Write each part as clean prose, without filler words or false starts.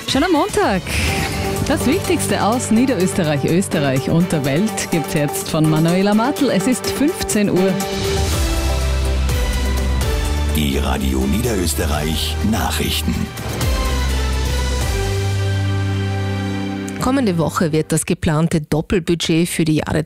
Schon am Montag. Das Wichtigste aus Niederösterreich, Österreich und der Welt gibt's jetzt von Manuela Martl. Es ist 15 Uhr. Die Radio Niederösterreich Nachrichten. Kommende Woche wird das geplante Doppelbudget für die Jahre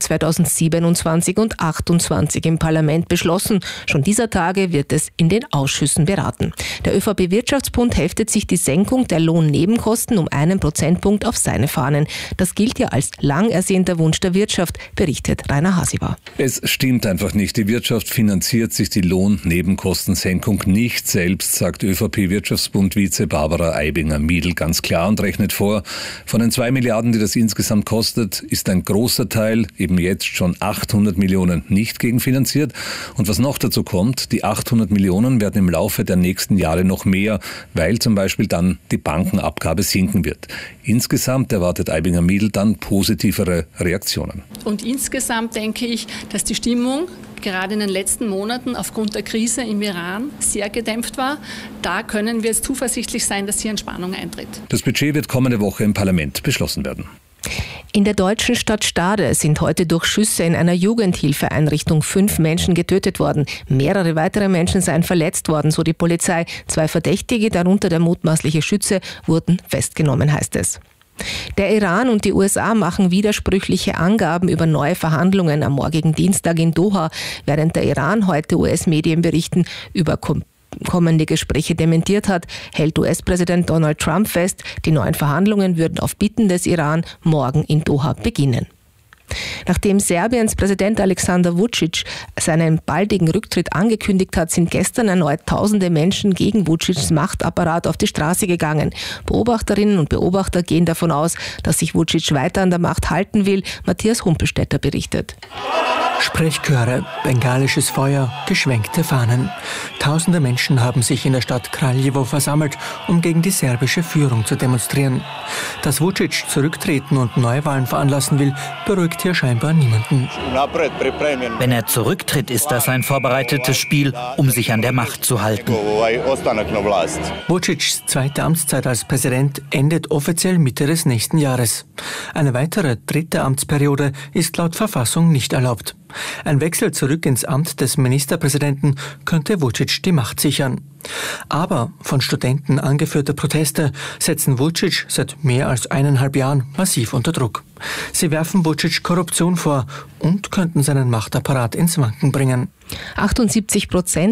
2027 und 2028 im Parlament beschlossen. Schon dieser Tage wird es in den Ausschüssen beraten. Der ÖVP-Wirtschaftsbund heftet sich die Senkung der Lohnnebenkosten um 1 Prozentpunkt auf seine Fahnen. Das gilt ja als lang ersehnter Wunsch der Wirtschaft, berichtet Rainer Hasiber. Es stimmt einfach nicht. Die Wirtschaft finanziert sich die Lohnnebenkostensenkung nicht selbst, sagt ÖVP-Wirtschaftsbund-Vize Barbara Aibinger-Miedl ganz klar und rechnet vor, von den 2 Milliarden, die das insgesamt kostet, ist ein großer Teil, eben jetzt schon 800 Millionen, nicht gegenfinanziert. Und was noch dazu kommt, die 800 Millionen werden im Laufe der nächsten Jahre noch mehr, weil zum Beispiel dann die Bankenabgabe sinken wird. Insgesamt erwartet Aibinger-Miedl dann positivere Reaktionen. Und insgesamt denke ich, dass die Stimmung gerade in den letzten Monaten aufgrund der Krise im Iran sehr gedämpft war. Da können wir jetzt zuversichtlich sein, dass hier Entspannung eintritt. Das Budget wird kommende Woche im Parlament beschlossen werden. In der deutschen Stadt Stade sind heute durch Schüsse in einer Jugendhilfeeinrichtung 5 Menschen getötet worden. Mehrere weitere Menschen seien verletzt worden, so die Polizei. 2 Verdächtige, darunter der mutmaßliche Schütze, wurden festgenommen, heißt es. Der Iran und die USA machen widersprüchliche Angaben über neue Verhandlungen am morgigen Dienstag in Doha, während der Iran heute US-Medienberichten über kommende Gespräche dementiert hat, hält US-Präsident Donald Trump fest, die neuen Verhandlungen würden auf Bitten des Iran morgen in Doha beginnen. Nachdem Serbiens Präsident Aleksandar Vučić seinen baldigen Rücktritt angekündigt hat, sind gestern erneut tausende Menschen gegen Vučićs Machtapparat auf die Straße gegangen. Beobachterinnen und Beobachter gehen davon aus, dass sich Vučić weiter an der Macht halten will. Matthias Humpelstädter berichtet. Sprechchöre, bengalisches Feuer, geschwenkte Fahnen. Tausende Menschen haben sich in der Stadt Kraljevo versammelt, um gegen die serbische Führung zu demonstrieren. Dass Vučić zurücktreten und Neuwahlen veranlassen will, beruhigt hier scheinbar niemanden. Wenn er zurücktritt, ist das ein vorbereitetes Spiel, um sich an der Macht zu halten. Vučićs zweite Amtszeit als Präsident endet offiziell Mitte des nächsten Jahres. Eine weitere 3. Amtsperiode ist laut Verfassung nicht erlaubt. Ein Wechsel zurück ins Amt des Ministerpräsidenten könnte Vučić die Macht sichern. Aber von Studenten angeführte Proteste setzen Vučić seit mehr als 1,5 Jahren massiv unter Druck. Sie werfen Vučić Korruption vor und könnten seinen Machtapparat ins Wanken bringen. 78%